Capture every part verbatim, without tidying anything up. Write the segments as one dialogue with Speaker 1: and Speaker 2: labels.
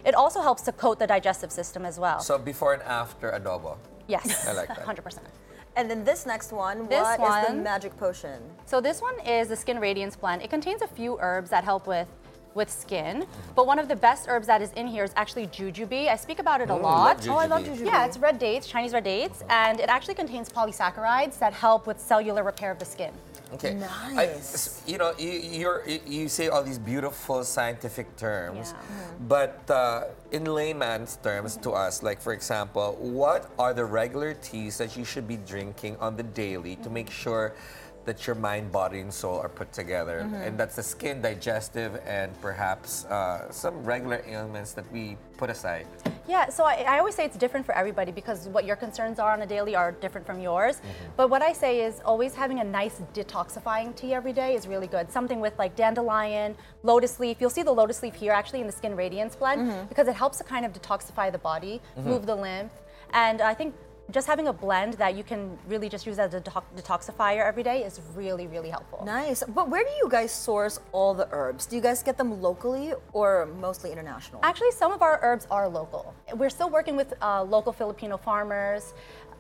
Speaker 1: It also helps to coat the digestive system as well.
Speaker 2: So before and after adobo.
Speaker 1: Yes,
Speaker 2: I like that.
Speaker 1: one hundred percent.
Speaker 3: And then this next one,
Speaker 1: This
Speaker 3: what
Speaker 1: one,
Speaker 3: is the magic potion?
Speaker 1: So this one is the Skin Radiance Blend. It contains a few herbs that help with with skin, but one of the best herbs that is in here is actually jujube. I speak about it a
Speaker 2: Mm,
Speaker 1: lot.
Speaker 2: love Oh, I love
Speaker 3: jujube.
Speaker 1: Yeah, it's red dates, Chinese red dates, and it actually contains polysaccharides that help with cellular repair of the skin.
Speaker 2: Okay.
Speaker 3: Nice.
Speaker 2: I, you know, you, you're, you say all these beautiful scientific terms,
Speaker 1: Yeah.
Speaker 2: but uh, in layman's terms to us, like for example, what are the regular teas that you should be drinking on the daily to make sure that your mind, body, and soul are put together? And that's the skin, digestive, and perhaps uh, some regular ailments that we put aside.
Speaker 1: Yeah, so I, I always say it's different for everybody because what your concerns are on a daily are different from yours. But what I say is always having a nice detoxifying tea every day is really good. Something with like dandelion, lotus leaf. You'll see the lotus leaf here actually in the Skin Radiance Blend because it helps to kind of detoxify the body, move the lymph. And I think just having a blend that you can really just use as a detox- detoxifier every day is really, really helpful.
Speaker 3: Nice. But where do you guys source all the herbs? Do you guys get them locally or mostly international?
Speaker 1: Actually, some of our herbs are local. We're still working with uh, local Filipino farmers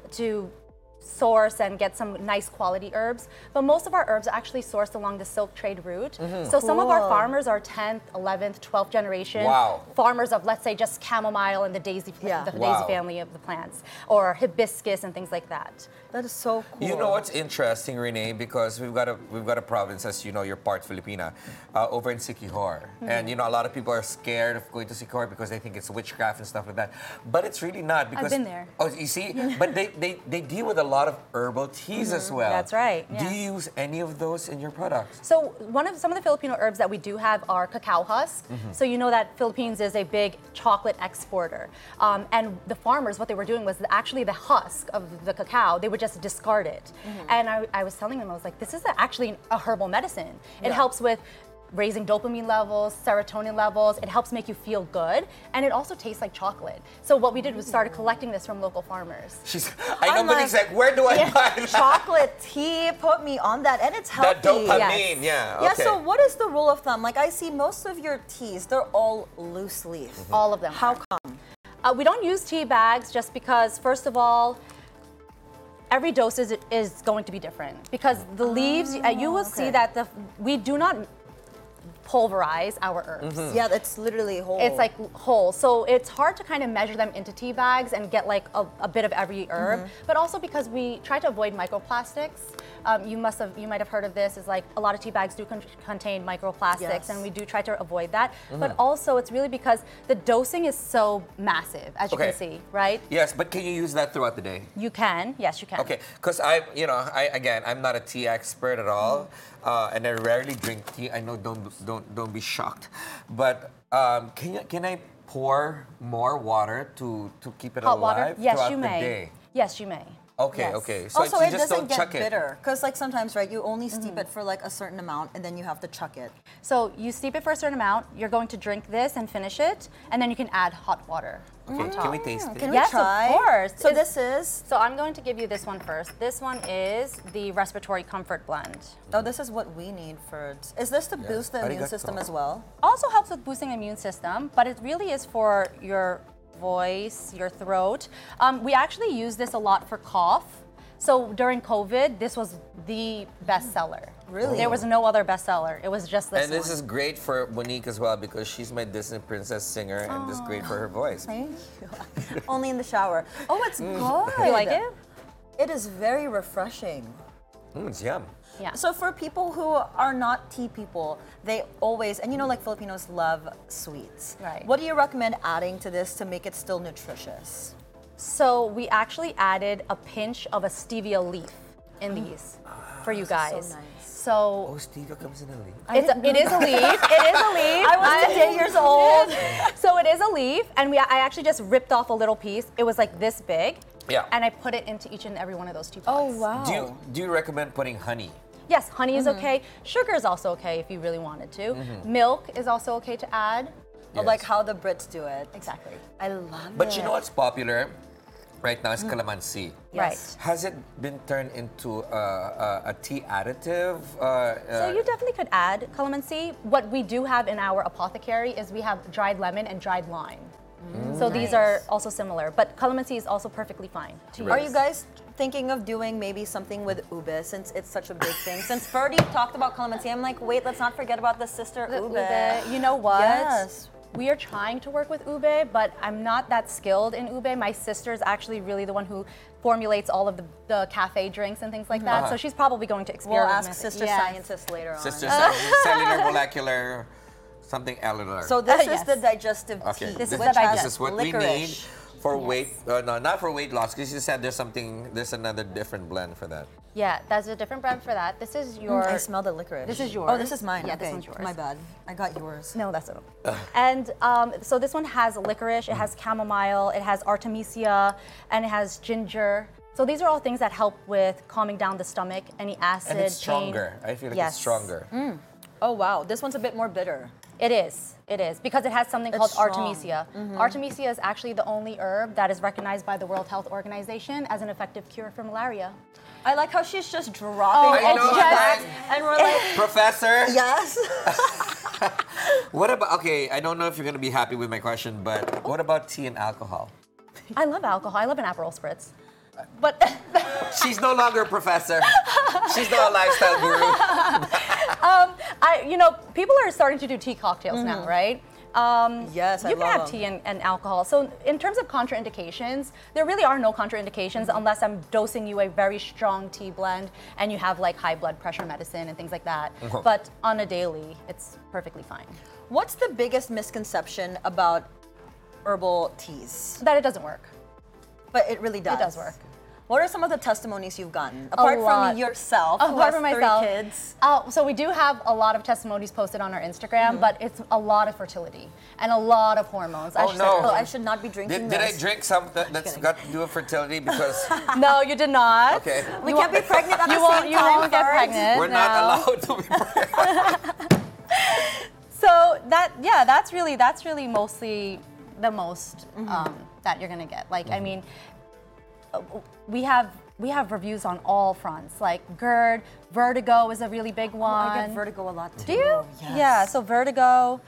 Speaker 1: to source and get some nice quality herbs, but most of our herbs are actually sourced along the silk trade route. So some of our
Speaker 3: Cool.
Speaker 1: farmers are tenth, eleventh, twelfth generation
Speaker 2: Wow.
Speaker 1: farmers of, let's say, just chamomile and the daisy,
Speaker 3: Yeah.
Speaker 1: the
Speaker 2: Wow.
Speaker 1: daisy family of the plants, or hibiscus and things like that.
Speaker 3: That is so cool.
Speaker 2: You know what's interesting, Renee? Because we've got a we've got a province, as you know, you're part Filipina, uh, over in Siquijor, and you know a lot of people are scared of going to Siquijor because they think it's witchcraft and stuff like that. But it's really not because
Speaker 1: been there.
Speaker 2: Oh, you see, but they, they they deal with a lot of herbal teas as well.
Speaker 1: That's right,
Speaker 2: Do
Speaker 1: yeah.
Speaker 2: you use any of those in your products?
Speaker 1: So one of some of the Filipino herbs that we do have are cacao husk. So you know that Philippines is a big chocolate exporter, um, and the farmers, what they were doing was actually the husk of the cacao, they would just discard it. And I, I was telling them, I was like, this is actually a herbal medicine. It helps with raising dopamine levels, serotonin levels. It helps make you feel good, and it also tastes like chocolate. So what we did was started collecting this from local farmers.
Speaker 2: She's, I know,
Speaker 3: I'm
Speaker 2: but it's
Speaker 3: like,
Speaker 2: like, where do I buy that?
Speaker 3: chocolate tea, put me on that, and it's healthy.
Speaker 2: That dopamine,
Speaker 1: Yes.
Speaker 2: yeah.
Speaker 3: Yeah,
Speaker 2: Okay.
Speaker 3: so what is the rule of thumb? Like I see most of your teas, they're all loose leaf.
Speaker 1: All of them.
Speaker 3: How
Speaker 1: are.
Speaker 3: come?
Speaker 1: Uh, we don't use tea bags just because, first of all, every dose is, is going to be different because the leaves, uh, you will see
Speaker 3: okay.
Speaker 1: that the we do not pulverize our herbs.
Speaker 3: Yeah, that's literally whole.
Speaker 1: It's like whole, so it's hard to kind of measure them into tea bags and get like a, a bit of every herb. But also because we try to avoid microplastics. Um, you must have, you might have heard of this. Is like a lot of tea bags do con- contain microplastics,
Speaker 3: Yes.
Speaker 1: and we do try to avoid that. But also, it's really because the dosing is so massive, as you
Speaker 2: Okay.
Speaker 1: can see, right?
Speaker 2: Yes, but can you use that throughout the day?
Speaker 1: You can, yes, you can.
Speaker 2: Okay, because I, you know, I again, I'm not a tea expert at all, uh, and I rarely drink tea. I know, don't don't don't be shocked, but um, can you can I pour more water to to keep it
Speaker 1: Hot
Speaker 2: alive
Speaker 1: water? Yes,
Speaker 2: throughout
Speaker 1: you
Speaker 2: the
Speaker 1: may.
Speaker 2: day?
Speaker 1: Yes, you may.
Speaker 2: Okay,
Speaker 1: Yes.
Speaker 2: okay. So
Speaker 3: also,
Speaker 2: you
Speaker 3: it
Speaker 2: just
Speaker 3: doesn't
Speaker 2: don't
Speaker 3: get
Speaker 2: chuck it.
Speaker 3: bitter because, like, sometimes, right, you only steep it for like a certain amount and then you have to chuck it.
Speaker 1: So you steep it for a certain amount. You're going to drink this and finish it, and then you can add hot water.
Speaker 2: Okay, can we taste it?
Speaker 3: Can
Speaker 1: Yes,
Speaker 3: we
Speaker 1: of
Speaker 3: try?
Speaker 1: course.
Speaker 3: So
Speaker 1: It's-
Speaker 3: this is.
Speaker 1: So I'm going to give you this one first. This one is the Respiratory Comfort Blend.
Speaker 3: Oh, this is what we need for. Is this to
Speaker 2: Yes.
Speaker 3: boost the immune
Speaker 2: Arigato.
Speaker 3: system as well?
Speaker 1: Also helps with boosting the immune system, but it really is for your voice, your throat. Um, we actually use this a lot for cough. So during COVID, this was the bestseller.
Speaker 3: Really?
Speaker 1: There was no other bestseller. It was just this
Speaker 2: And this
Speaker 1: one.
Speaker 2: is great for Monique as well because she's my Disney princess singer, and this is great for her voice.
Speaker 3: Thank you. Only in the shower. Oh, it's good.
Speaker 1: You like it?
Speaker 3: It is very refreshing.
Speaker 2: Mm, it's yum.
Speaker 1: Yeah.
Speaker 3: So for people who are not tea people, they always, and you know, like Filipinos love sweets.
Speaker 1: Right.
Speaker 3: What do you recommend adding to this to make it still nutritious?
Speaker 1: So we actually added a pinch of a stevia leaf in these for you guys.
Speaker 3: nice.
Speaker 2: Oh,
Speaker 1: So
Speaker 2: stevia comes in a leaf.
Speaker 1: it's a, it is a leaf. It is a leaf.
Speaker 3: I was today years old.
Speaker 1: So it is a leaf, and we I actually just ripped off a little piece. It was like this big.
Speaker 2: Yeah.
Speaker 1: And I put it into each and every one of those teapots.
Speaker 3: Oh, wow.
Speaker 2: Do you do you recommend putting honey?
Speaker 1: Yes, honey is
Speaker 3: Mm-hmm.
Speaker 1: okay. Sugar is also okay if you really wanted to. Milk is also okay to add.
Speaker 3: Or like
Speaker 2: Yes.
Speaker 3: how the Brits do it.
Speaker 1: Exactly.
Speaker 3: I love it.
Speaker 2: But you know what's popular? right now is calamansi.
Speaker 1: Right.
Speaker 2: Has it been turned into a, a, a tea additive? Uh,
Speaker 1: So you definitely could add calamansi. What we do have in our apothecary is we have dried lemon and dried lime. So these are also similar, but calamansi is also perfectly fine to use.
Speaker 3: Are you guys thinking of doing maybe something with ube since it's such a big thing? Since Ferdy talked about calamansi, I'm like, wait, let's not forget about the sister
Speaker 1: The
Speaker 3: ube.
Speaker 1: ube. You know what?
Speaker 3: Yes.
Speaker 1: We are trying to work with ube, but I'm not that skilled in ube. My sister is actually really the one who formulates all of the, the cafe drinks and things like that.
Speaker 2: Uh-huh.
Speaker 1: So she's probably going to
Speaker 3: We'll
Speaker 1: experiment.
Speaker 3: ask
Speaker 1: with it.
Speaker 3: sister
Speaker 1: Yes.
Speaker 3: scientists later on.
Speaker 2: Sister cell- cellular molecular something cellular.
Speaker 3: So this
Speaker 1: Uh,
Speaker 3: is
Speaker 1: yes.
Speaker 3: the digestive
Speaker 2: okay,
Speaker 3: tea,
Speaker 1: This is
Speaker 3: which
Speaker 1: the
Speaker 3: has
Speaker 2: this is what we need
Speaker 3: licorice.
Speaker 2: for weight. Uh, no, not for weight loss. Because you said there's something. There's another different blend for that.
Speaker 1: Yeah, that's a different brand for that. This is your.
Speaker 3: I smell the licorice.
Speaker 1: This is
Speaker 3: Oh,
Speaker 1: yours.
Speaker 3: this is mine.
Speaker 1: Yeah,
Speaker 3: okay.
Speaker 1: this one's yours.
Speaker 3: My bad. I got yours.
Speaker 1: No, that's it. And um, so this one has licorice, it has chamomile, it has artemisia, and it has ginger. So these are all things that help with calming down the stomach, any acid,
Speaker 2: And it's
Speaker 1: pain.
Speaker 2: stronger. I feel like
Speaker 1: Yes.
Speaker 2: it's stronger.
Speaker 3: Oh wow, this one's a bit more bitter.
Speaker 1: It is. It is because it has something
Speaker 3: It's
Speaker 1: called
Speaker 3: strong.
Speaker 1: artemisia. Artemisia is actually the only herb that is recognized by the World Health Organization as an effective cure for malaria.
Speaker 3: I like how she's just dropping
Speaker 1: Oh,
Speaker 3: all
Speaker 1: it's
Speaker 3: these
Speaker 1: just-
Speaker 3: facts, and we're like,
Speaker 2: Professor,
Speaker 3: yes.
Speaker 2: what about? Okay, I don't know if you're gonna be happy with my question, but what about tea and alcohol?
Speaker 1: I love alcohol. I love an Aperol spritz. But
Speaker 2: She's no longer a professor. She's not a lifestyle guru.
Speaker 1: um, I, you know, people are starting to do tea cocktails now, right? Um,
Speaker 3: Yes, I
Speaker 1: you can
Speaker 3: love
Speaker 1: have
Speaker 3: them.
Speaker 1: tea and, and alcohol. So in terms of contraindications, there really are no contraindications unless I'm dosing you a very strong tea blend and you have like high blood pressure medicine and things like that. But on a daily, it's perfectly fine.
Speaker 3: What's the biggest misconception about herbal teas?
Speaker 1: That it doesn't work.
Speaker 3: But it really does.
Speaker 1: It does work.
Speaker 3: What are some of the testimonies you've gotten apart
Speaker 1: lot.
Speaker 3: from yourself? who
Speaker 1: Apart
Speaker 3: has
Speaker 1: from
Speaker 3: three
Speaker 1: myself,
Speaker 3: kids.
Speaker 1: Uh, so we do have a lot of testimonies posted on our Instagram,
Speaker 3: Mm-hmm.
Speaker 1: but it's a lot of fertility and a lot of hormones. I
Speaker 2: Oh,
Speaker 1: should
Speaker 2: no.
Speaker 3: Oh, I should not be drinking
Speaker 2: Did, did I
Speaker 3: this.
Speaker 2: drink something that's
Speaker 3: kidding.
Speaker 2: got to do with fertility? Because
Speaker 1: No, you did not.
Speaker 2: okay,
Speaker 3: We can't be pregnant at
Speaker 1: You
Speaker 3: the
Speaker 1: won't.
Speaker 3: same
Speaker 1: You
Speaker 3: time.
Speaker 1: won't get
Speaker 3: Ferg.
Speaker 1: pregnant.
Speaker 2: we're
Speaker 1: no.
Speaker 2: not allowed to be pregnant.
Speaker 1: So that yeah, that's really that's really mostly the most
Speaker 3: Mm-hmm.
Speaker 1: um, that you're gonna get. Like I mean, uh, we have we have reviews on all fronts. Like GERD, vertigo is a really big one.
Speaker 3: Oh, I get vertigo a lot too.
Speaker 1: Do you?
Speaker 3: Yes.
Speaker 1: Yeah. So vertigo.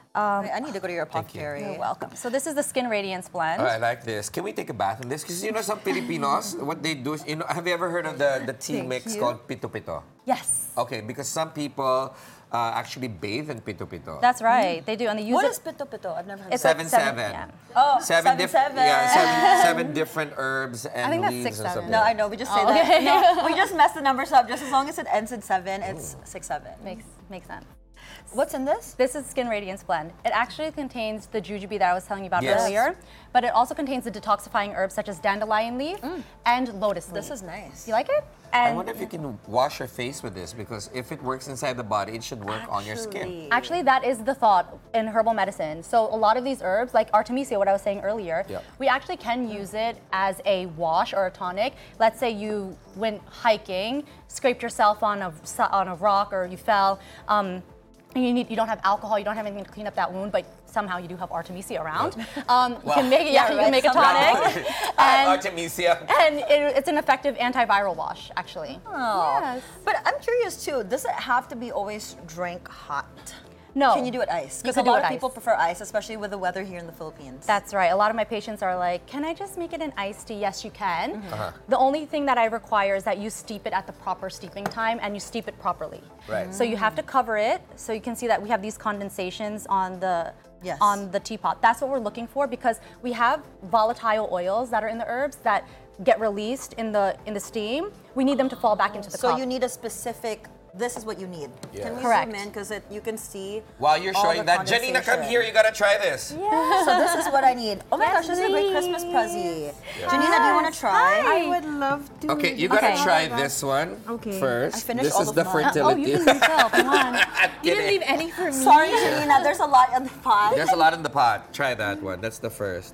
Speaker 3: I I need to go to your apothecary.
Speaker 1: You're welcome. So this is the Skin Radiance blend.
Speaker 2: Oh, I like this. Can we take a bath in this? Because you know some Filipinos, what they do is, you know, have you ever heard of the, the tea
Speaker 1: Thank
Speaker 2: mix
Speaker 1: you.
Speaker 2: called pito pito?
Speaker 1: Yes.
Speaker 2: Okay, because some people uh, actually bathe in pito pito.
Speaker 1: That's right. They do, and they use
Speaker 3: What
Speaker 1: it.
Speaker 3: is pito pito? I've never heard
Speaker 1: It's
Speaker 3: of
Speaker 2: Seven,
Speaker 1: like
Speaker 2: seven.
Speaker 1: yeah.
Speaker 3: Oh,
Speaker 2: seven,
Speaker 3: seven,
Speaker 2: diff-
Speaker 3: seven.
Speaker 2: Yeah, seven, seven different herbs and
Speaker 1: think that's
Speaker 2: leaves
Speaker 1: six,
Speaker 2: and
Speaker 1: seven.
Speaker 2: something.
Speaker 3: No, I know. We just say
Speaker 1: Oh,
Speaker 3: that.
Speaker 1: okay.
Speaker 3: No, we just mess the numbers up. Just as long as it ends in seven, it's six seven.
Speaker 1: Makes makes sense.
Speaker 3: What's in this?
Speaker 1: This is Skin Radiance blend. It actually contains the jujube that I was telling you about
Speaker 2: Yes.
Speaker 1: earlier, but it also contains the detoxifying herbs such as dandelion leaf and lotus leaf.
Speaker 3: This is nice.
Speaker 1: You like it?
Speaker 2: I
Speaker 1: And
Speaker 2: wonder if you can wash your face with this, because if it works inside the body, it should work on your skin.
Speaker 1: actually, that is the thought in herbal medicine. So a lot of these herbs, like Artemisia, what I was saying earlier,
Speaker 2: Yep.
Speaker 1: we actually can use it as a wash or a tonic. Let's say you went hiking, scraped yourself on a on a rock, or you fell. Um, and you need you don't have alcohol, you don't have anything to clean up that wound, but somehow you do have Artemisia around. Um, you can make it, yeah,
Speaker 3: yeah,
Speaker 1: you
Speaker 3: right,
Speaker 1: can make a
Speaker 3: somehow.
Speaker 1: tonic.
Speaker 2: I
Speaker 1: and
Speaker 2: Artemisia.
Speaker 1: and it, it's an effective antiviral wash, actually.
Speaker 3: Oh.
Speaker 1: Yes.
Speaker 3: But I'm curious too. Does it have to be always drank hot?
Speaker 1: No.
Speaker 3: Can you do it ice?
Speaker 1: You
Speaker 3: Because
Speaker 1: can
Speaker 3: a
Speaker 1: do
Speaker 3: lot
Speaker 1: it
Speaker 3: of people
Speaker 1: ice.
Speaker 3: prefer ice, especially with the weather here in the Philippines.
Speaker 1: That's right. A lot of my patients are like, can I just make it an iced tea? Yes, you can.
Speaker 3: Mm-hmm.
Speaker 2: Uh-huh.
Speaker 1: The only thing that I require is that you steep it at the proper steeping time and you steep it properly.
Speaker 2: Right.
Speaker 1: So you have to cover it. So you can see that we have these condensations on the
Speaker 3: Yes.
Speaker 1: on the teapot. That's what we're looking for, because we have volatile oils that are in the herbs that get released in the in the steam. We need them to fall back into the
Speaker 3: So
Speaker 1: cup.
Speaker 3: you need a specific. This is what you need.
Speaker 2: Yeah.
Speaker 3: Can we
Speaker 1: Correct.
Speaker 3: zoom in because you can see.
Speaker 2: While you're
Speaker 3: all
Speaker 2: showing
Speaker 3: the
Speaker 2: that, Janina, come
Speaker 3: condensation.
Speaker 2: here. You gotta try this.
Speaker 1: yeah.
Speaker 3: So this is what I need. Oh my
Speaker 1: Yes,
Speaker 3: gosh, this is a great Christmas
Speaker 1: please.
Speaker 3: present. Janina, do you want to try?
Speaker 1: Hi.
Speaker 4: I would love to.
Speaker 2: Okay, you gotta
Speaker 1: Okay.
Speaker 2: try this one
Speaker 4: Okay.
Speaker 2: first.
Speaker 3: I finished
Speaker 2: this
Speaker 3: all
Speaker 2: is
Speaker 3: of
Speaker 2: the
Speaker 3: mine.
Speaker 1: oh,
Speaker 2: fertility.
Speaker 1: you can yourself. Come on.
Speaker 2: I'm
Speaker 4: You didn't
Speaker 2: kidding.
Speaker 4: leave any for me.
Speaker 3: Sorry, Janina. There's a lot in the pot.
Speaker 2: There's a lot in the pot. Try that one. That's the first.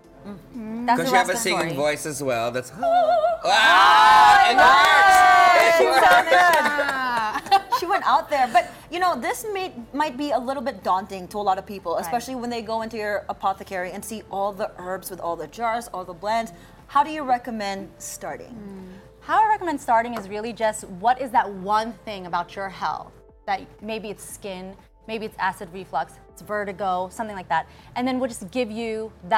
Speaker 1: That's
Speaker 2: Because
Speaker 1: the
Speaker 2: you have a
Speaker 1: respiratory.
Speaker 2: singing voice as well. That's ah, it works. It works.
Speaker 3: She went out there, but you know, this may, might be a little bit daunting to a lot of people, especially when they go into your apothecary and see all the herbs with all the jars, all the blends. How do you recommend starting?
Speaker 1: How I recommend starting is really just what is that one thing about your health that maybe it's skin, maybe it's acid reflux, it's vertigo, something like that. And then we'll just give you that